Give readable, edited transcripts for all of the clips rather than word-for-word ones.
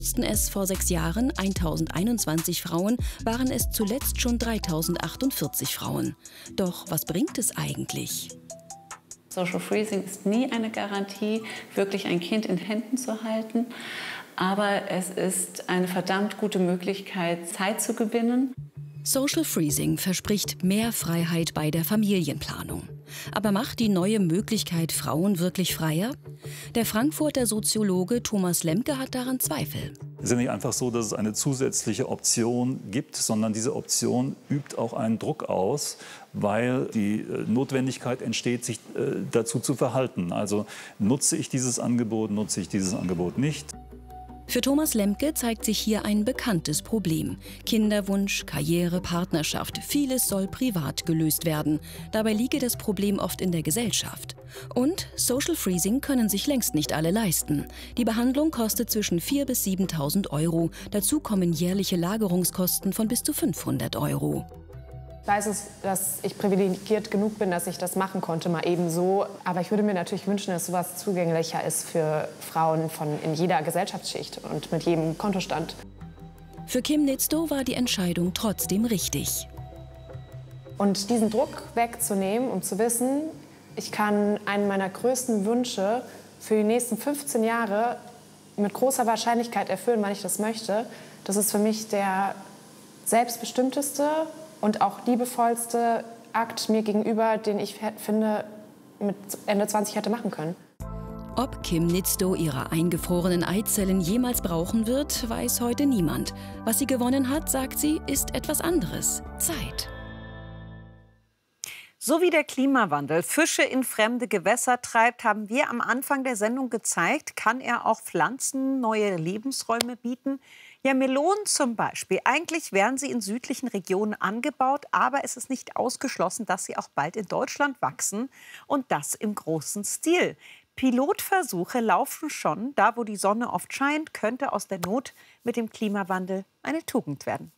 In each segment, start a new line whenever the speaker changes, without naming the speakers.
Wussten es vor 6 Jahren 1021 Frauen, waren es zuletzt schon 3048 Frauen. Doch was bringt es eigentlich?
Social Freezing ist nie eine Garantie, wirklich ein Kind in Händen zu halten. Aber es ist eine verdammt gute Möglichkeit, Zeit zu gewinnen.
Social Freezing verspricht mehr Freiheit bei der Familienplanung. Aber macht die neue Möglichkeit Frauen wirklich freier? Der Frankfurter Soziologe Thomas Lemke hat daran Zweifel.
Es ist ja nicht einfach so, dass es eine zusätzliche Option gibt, sondern diese Option übt auch einen Druck aus, weil die Notwendigkeit entsteht, sich dazu zu verhalten. Also nutze ich dieses Angebot nicht.
Für Thomas Lemke zeigt sich hier ein bekanntes Problem. Kinderwunsch, Karriere, Partnerschaft, vieles soll privat gelöst werden. Dabei liege das Problem oft in der Gesellschaft. Und Social Freezing können sich längst nicht alle leisten. Die Behandlung kostet zwischen 4.000 bis 7.000 Euro. Dazu kommen jährliche Lagerungskosten von bis zu 500 Euro.
Ich weiß, dass ich privilegiert genug bin, dass ich das machen konnte, mal eben so. Aber ich würde mir natürlich wünschen, dass sowas zugänglicher ist für Frauen in jeder Gesellschaftsschicht und mit jedem Kontostand.
Für Kim Nitztow war die Entscheidung trotzdem richtig.
Und diesen Druck wegzunehmen, um zu wissen, ich kann einen meiner größten Wünsche für die nächsten 15 Jahre mit großer Wahrscheinlichkeit erfüllen, wann ich das möchte, das ist für mich der selbstbestimmteste und auch liebevollste Akt mir gegenüber, den ich finde, mit Ende 20 hätte machen können.
Ob Kim Nitztow ihre eingefrorenen Eizellen jemals brauchen wird, weiß heute niemand. Was sie gewonnen hat, sagt sie, ist etwas anderes: Zeit.
So wie der Klimawandel Fische in fremde Gewässer treibt, haben wir am Anfang der Sendung gezeigt, kann er auch Pflanzen neue Lebensräume bieten. Ja, Melonen zum Beispiel. Eigentlich werden sie in südlichen Regionen angebaut, aber es ist nicht ausgeschlossen, dass sie auch bald in Deutschland wachsen. Und das im großen Stil. Pilotversuche laufen schon. Da, wo die Sonne oft scheint, könnte aus der Not mit dem Klimawandel eine Tugend werden.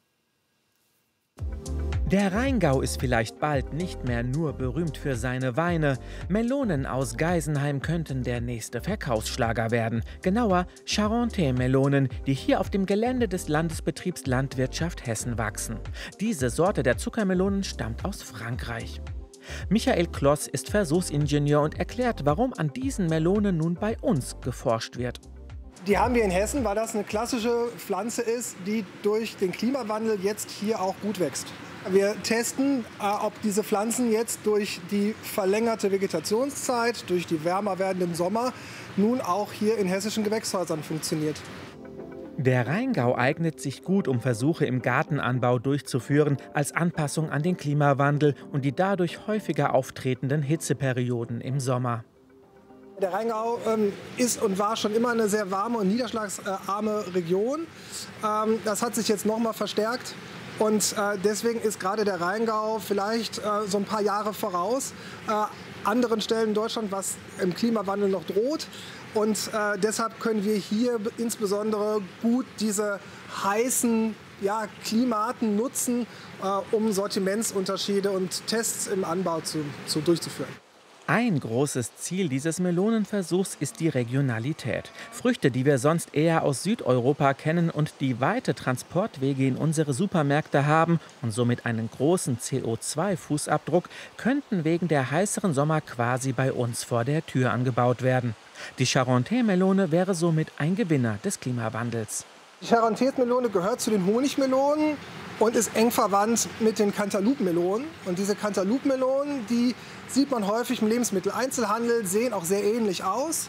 Der Rheingau ist vielleicht bald nicht mehr nur berühmt für seine Weine. Melonen aus Geisenheim könnten der nächste Verkaufsschlager werden. Genauer Charentais-Melonen, die hier auf dem Gelände des Landesbetriebs Landwirtschaft Hessen wachsen. Diese Sorte der Zuckermelonen stammt aus Frankreich. Michael Kloss ist Versuchsingenieur und erklärt, warum an diesen Melonen nun bei uns geforscht wird.
Die haben wir in Hessen, weil das eine klassische Pflanze ist, die durch den Klimawandel jetzt hier auch gut wächst. Wir testen, ob diese Pflanzen jetzt durch die verlängerte Vegetationszeit, durch die wärmer werdenden Sommer, nun auch hier in hessischen Gewächshäusern funktioniert.
Der Rheingau eignet sich gut, um Versuche im Gartenanbau durchzuführen, als Anpassung an den Klimawandel und die dadurch häufiger auftretenden Hitzeperioden im Sommer.
Der Rheingau ist und war schon immer eine sehr warme und niederschlagsarme Region. Das hat sich jetzt noch mal verstärkt. Und deswegen ist gerade der Rheingau vielleicht so ein paar Jahre voraus anderen Stellen in Deutschland, was im Klimawandel noch droht. Und deshalb können wir hier insbesondere gut diese heißen Klimaten nutzen, um Sortimentsunterschiede und Tests im Anbau durchzuführen.
Ein großes Ziel dieses Melonenversuchs ist die Regionalität. Früchte, die wir sonst eher aus Südeuropa kennen und die weite Transportwege in unsere Supermärkte haben und somit einen großen CO2-Fußabdruck, könnten wegen der heißeren Sommer quasi bei uns vor der Tür angebaut werden. Die Charentais-Melone wäre somit ein Gewinner des Klimawandels.
Die Charentais-Melone gehört zu den Honigmelonen und ist eng verwandt mit den Cantaloupe-Melonen. Und diese Cantaloupe-Melonen, die sieht man häufig im Lebensmitteleinzelhandel, sehen auch sehr ähnlich aus.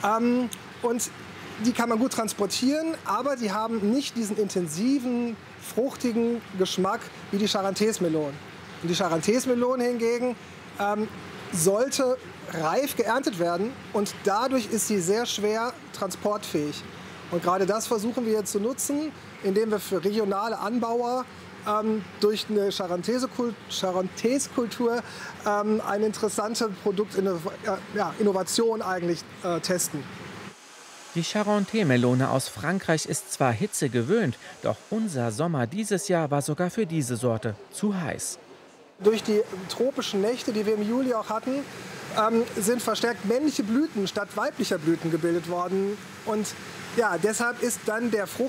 Und die kann man gut transportieren, aber die haben nicht diesen intensiven, fruchtigen Geschmack wie die Charentais-Melonen. Und die Charentais-Melone hingegen sollte reif geerntet werden und dadurch ist sie sehr schwer transportfähig. Und gerade das versuchen wir jetzt zu nutzen, indem wir für regionale Anbauer durch eine Charentais-Kultur eine interessante Produktinnovation eigentlich testen.
Die Charentais-Melone aus Frankreich ist zwar Hitze gewöhnt, doch unser Sommer dieses Jahr war sogar für diese Sorte zu heiß.
Durch die tropischen Nächte, die wir im Juli auch hatten, sind verstärkt männliche Blüten statt weiblicher Blüten gebildet worden. Und Ja, deshalb ist dann der Frucht